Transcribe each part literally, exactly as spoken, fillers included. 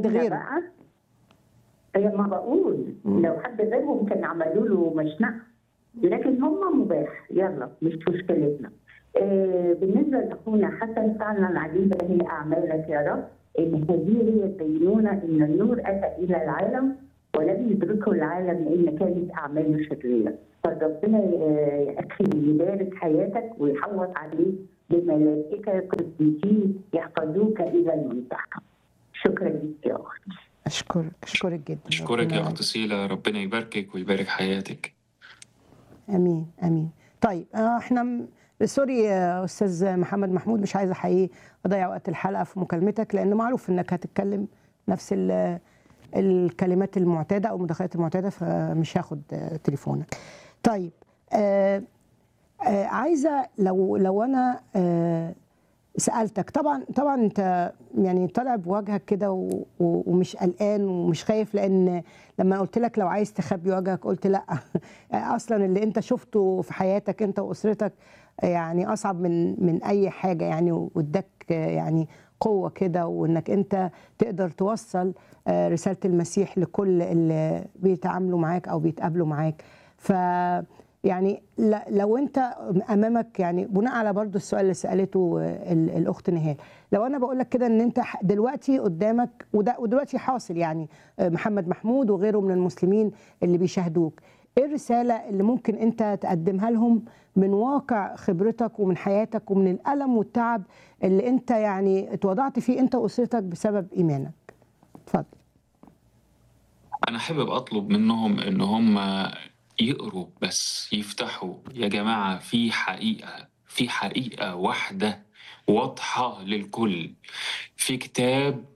حد إحنا غيره. بقى هي ما باقول إمم. لو حد غيرهم كان عملوا له مشنقة، لكن هم مباح، يالّا مش مشكلتنا. آآ بالنسبة لأخونا حسن فعلًا عجيبة هي أعمالك يا رب، إن هذه هي الدينونة، إن النور أتى إلى العالم ولم يدركه العالم لإن كانت أعماله شريرة. فربنا يا أخي يبارك حياتك ويحوّط عليك بملائكة قديسين يحفظوك إلى المنتهى. شكرًا ليك يا أختي. أشكرك، أشكرك جدًا، أشكرك يا ربنا أخت سيلا، ربنا يباركِك ويبارك حياتِك. آمين، آمين. طيب آه، إحنا م سوري يا أستاذ محمد محمود، مش عايزة حقيقي أضيّع وقت الحلقة في مكالمتك، لإن معروف إنك هتتكلم نفس ال الكلمات المعتادة أو المداخلات المعتادة، فمش هاخد تليفونك. طيب آآ آآ عايزة لو لو أنا آآ سألتك، طبعًا طبعًا أنت يعني طالع بوجهك كده و و ومش قلقان ومش خايف، لإن لمّا قُلت لك لو عايز تخبّي وجهك قُلت لأ، أصلًا اللي أنت شُفته في حياتك أنت وأسرتك يعني أصعب من من أي حاجة يعني، وادّاك يعني قوة كده، وإنك أنت تقدر توصّل آآ رسالة المسيح لكل اللي بيتعاملوا معاك أو بيتقابلوا معاك. ف يعني ل لو أنت أمامك يعني بناء على برضه السؤال اللي سألته ال الأخت نهال، لو أنا باقول لك كده إن أنت ح دلوقتي قدّامك وده ودلوقتي حاصل يعني آآ محمد محمود وغيره من المسلمين اللي بيشاهدوك، إيه الرسالة اللي ممكن أنت تقدّمها لهم من واقع خبرتك ومن حياتك ومن الألم والتعب اللي أنت يعني اتوضعت فيه أنت وأسرتك بسبب إيمانك؟ اتفضل. أنا حابب أطلب منهم إن هم يقروا بس، يفتحوا. يا جماعة في حقيقة، في حقيقة واحدة واضحة للكل، في كتاب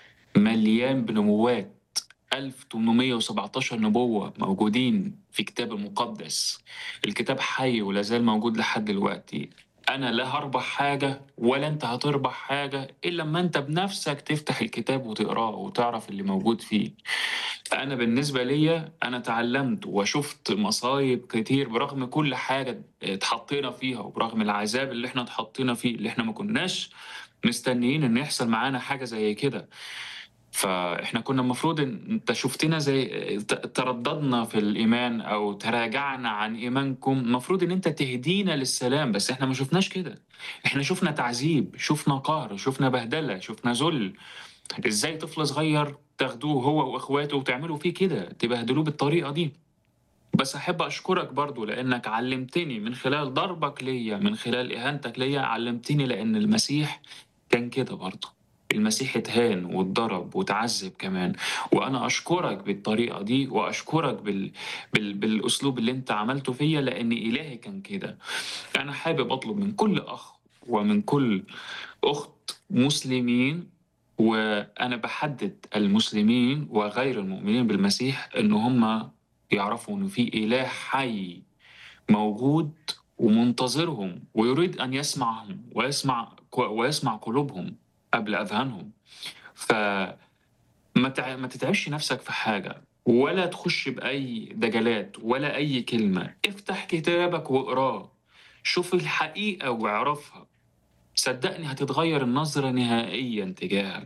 مليان بنبوات، ألف وتمنمية وسبعتاشر نبوة موجودين في كتاب المقدس. الكتاب حي ولا زال موجود لحد دلوقتي. أنا لا هربح حاجة ولا أنت هتربح حاجة إلا لما أنت بنفسك تفتح الكتاب وتقراه وتعرف اللي موجود فيه. أنا بالنسبة ليا أنا تعلمت وشفت مصايب كتير برغم كل حاجة اتحطينا فيها، وبرغم العذاب اللي احنا اتحطينا فيه اللي احنا ما كناش مستنيين إن يحصل معانا حاجة زي كده. فاحنا كنا المفروض ان انت شفتنا زي ت- ترددنا في الايمان او تراجعنا عن ايمانكم، المفروض ان انت تهدينا للسلام، بس احنا ما شفناش كده. احنا شفنا تعذيب، شفنا قهر، شفنا بهدلة، شفنا ذل. ازاي طفل صغير تاخدوه هو واخواته وتعملوا فيه كده، تبهدلوه بالطريقة دي؟ بس احب اشكرك برضو لانك علمتني من خلال ضربك ليا، من خلال اهانتك ليا، علمتني لان المسيح كان كده برضو. المسيح اتهان واتضرب وتعذب كمان، وانا اشكرك بالطريقه دي، واشكرك بال... بال... بالاسلوب اللي انت عملته فيا، لان الهي كان كده. انا حابب اطلب من كل اخ ومن كل اخت مسلمين، وانا بحدد المسلمين وغير المؤمنين بالمسيح، ان هم يعرفوا إنه في إله حي موجود ومنتظرهم، ويريد أن يسمعهم ويسمع ويسمع قلوبهم قبل أذهانهم. فما تع... ما تتعبش نفسك في حاجة، ولا تخش بأي دجلات ولا أي كلمة. افتح كتابك واقراه، شوف الحقيقة واعرفها. صدقني هتتغير النظرة نهائيا تجاهك.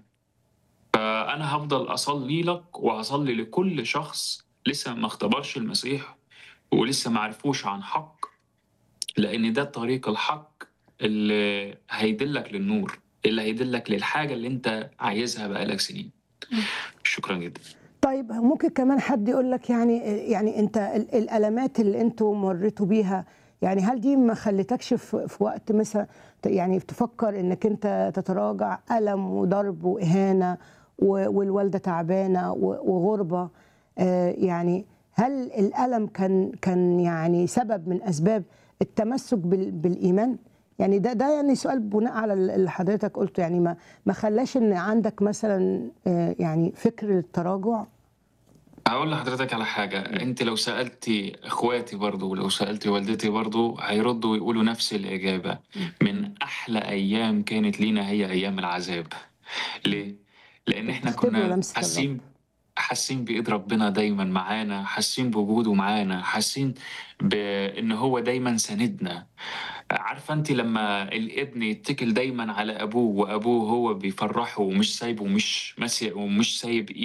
فأنا هفضل أصلي لك وهصلي لكل شخص لسه ما اختبرش المسيح ولسه ما عرفوش عن حق، لأن ده الطريق الحق اللي هيدلك للنور، اللي هيدلك للحاجة اللي أنت عايزها بقالك سنين. شكرا جدا. طيب ممكن كمان حد يقول لك يعني يعني انت ال- الالمات اللي انتوا مريتوا بيها، يعني هل دي ما خلتكش في في وقت مثلا ت- يعني تفكر انك انت تتراجع؟ الم وضرب واهانه و- والوالده تعبانه و- وغربه، آه، يعني هل الالم كان كان يعني سبب من اسباب التمسك بال- بالايمان؟ يعني ده ده يعني سؤال بناء على اللي حضرتك قلته، يعني ما ما خلاش ان عندك مثلا آه، يعني فكر التراجع؟ هقول لحضرتك على حاجة. أنت لو سألتي إخواتي برضو ولو سألتي والدتي برضو هيردوا ويقولوا نفس الإجابة. من أحلى أيام كانت لينا هي أيام العذاب. ليه؟ لأن إحنا بتختبروا كنا لمسة الرب. حاسين حاسين بإيد ربنا دايما معانا، حاسين بوجوده معانا، حاسين بإن هو دايما سندنا. عارفة أنتِ لمّا الابن يتّكل دايمًا على أبوه وأبوه هو بيفرّحه ومش سايبه ومش ماسي ومش سايب